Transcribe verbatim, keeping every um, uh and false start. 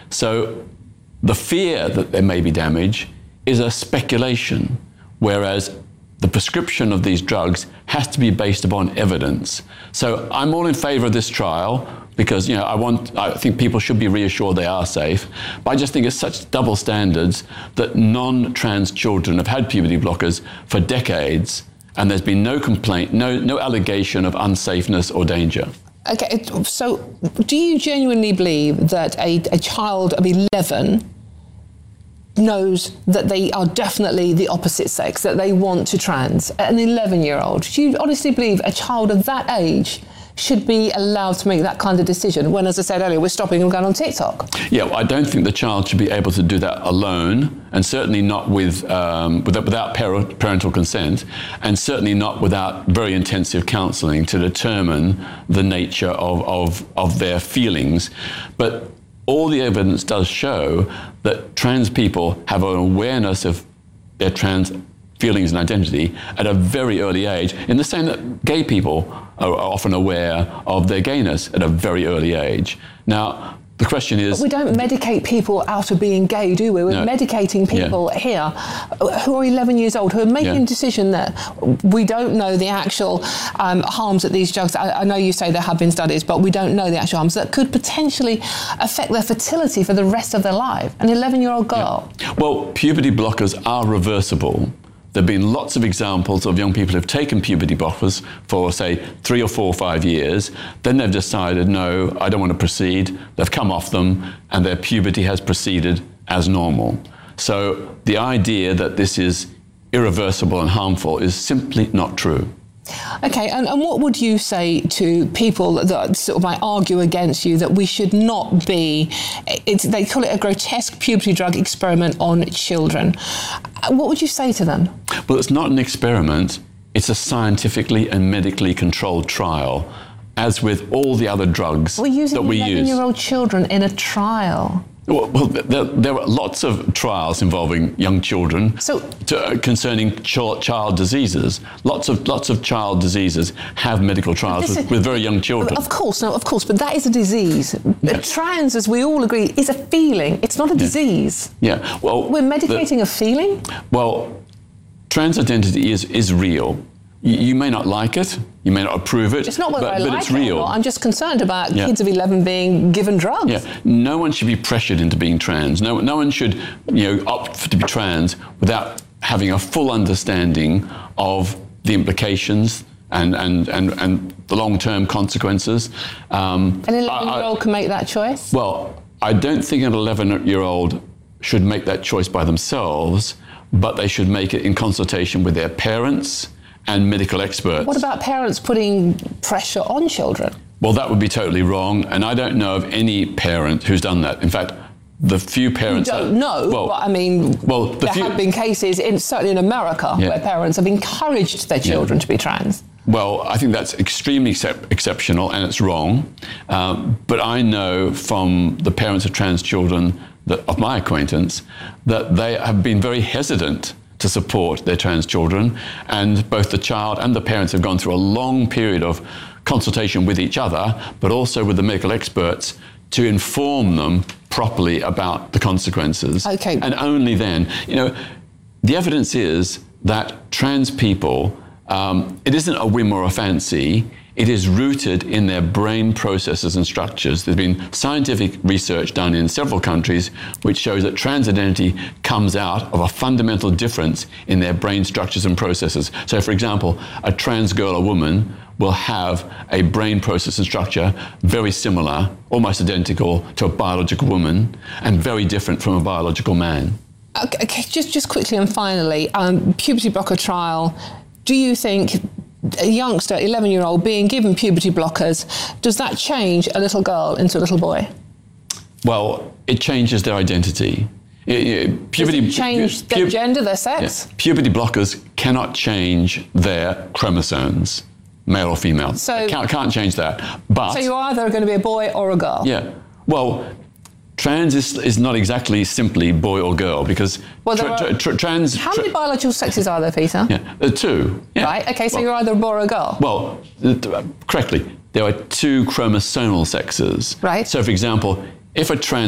So the fear that there may be damage is a speculation, whereas the prescription of these drugs has to be based upon evidence. So I'm all in favor of this trial because, you know, I want, I think people should be reassured they are safe. But I just think it's such double standards that non-trans children have had puberty blockers for decades, and there's been no complaint, no, no allegation of unsafeness or danger. Okay, so do you genuinely believe that a, a child of eleven knows that they are definitely the opposite sex, that they want to trans? An eleven-year-old, do you honestly believe a child of that age should be allowed to make that kind of decision when, as I said earlier, we're stopping them going on TikTok? Yeah, well, I don't think the child should be able to do that alone, and certainly not with, um, without, without parental consent, and certainly not without very intensive counselling to determine the nature of, of, of their feelings. But all the evidence does show that trans people have an awareness of their trans feelings and identity at a very early age, in the same that gay people are often aware of their gayness at a very early age. Now, the question is... But we don't medicate people out of being gay, do we? We're no. medicating people yeah. here who are eleven years old, who are making yeah. a decision that we don't know the actual um, harms that these drugs... I, I know you say there have been studies, but we don't know the actual harms that could potentially affect their fertility for the rest of their life. An eleven-year-old girl. Yeah. Well, puberty blockers are reversible. There have been lots of examples of young people who have taken puberty blockers for, say, three or four or five years. Then they've decided, no, I don't want to proceed. They've come off them, and their puberty has proceeded as normal. So the idea that this is irreversible and harmful is simply not true. Okay, and, and what would you say to people that sort of might argue against you that we should not be, it's, they call it a grotesque puberty drug experiment on children. What would you say to them? Well, it's not an experiment. It's a scientifically and medically controlled trial, as with all the other drugs that we use. We're using eleven-year-old children in a trial. Well, well there, there are lots of trials involving young children so, to, uh, concerning ch child diseases. Lots of lots of child diseases have medical trials with, is, with very young children. Of course, no, of course, but that is a disease. Yeah. Trans, as we all agree, is a feeling. It's not a yeah. disease. Yeah, well, we're medicating the, a feeling. Well, trans identity is is real. You may not like it, you may not approve it, it's not whether but, I but like it's it real. Or not. I'm just concerned about yeah. kids of eleven being given drugs. Yeah, no one should be pressured into being trans. No, no one should, you know, opt to be trans without having a full understanding of the implications and and and, and the long-term consequences. Um, An eleven-year-old can make that choice? Well, I don't think an eleven-year-old should make that choice by themselves, but they should make it in consultation with their parents and medical experts. What about parents putting pressure on children? Well, that would be totally wrong, and I don't know of any parent who's done that. In fact, the few parents... You don't that, know, well, but I mean, well, the there few, have been cases, in, certainly in America, yeah. where parents have encouraged their children yeah. to be trans. Well, I think that's extremely excep exceptional, and it's wrong. Um, but I know from the parents of trans children that, of my acquaintance, that they have been very hesitant to support their trans children, and both the child and the parents have gone through a long period of consultation with each other, but also with the medical experts to inform them properly about the consequences. Okay. And only then, you know, the evidence is that trans people, um, it isn't a whim or a fancy, it is rooted in their brain processes and structures. There's been scientific research done in several countries which shows that trans identity comes out of a fundamental difference in their brain structures and processes. So, for example, a trans girl or woman will have a brain process and structure very similar, almost identical to a biological woman, and very different from a biological man. Okay, okay. Just, just quickly and finally, um, puberty blocker trial, do you think a youngster, eleven-year-old, being given puberty blockers, does that change a little girl into a little boy? Well, it changes their identity. It, it, puberty, does it change pu their pu gender, their sex? Yeah. Puberty blockers cannot change their chromosomes, male or female. So can't, can't change that. But so you're either going to be a boy or a girl? Yeah. Well, trans is, is not exactly simply boy or girl, because well, tra tra tra trans... How many biological sexes are there, Peter? Yeah, there are two. Yeah. Right, okay, so well, you're either a boy or a girl? Well, uh, correctly, there are two chromosomal sexes. Right. So, for example, if a trans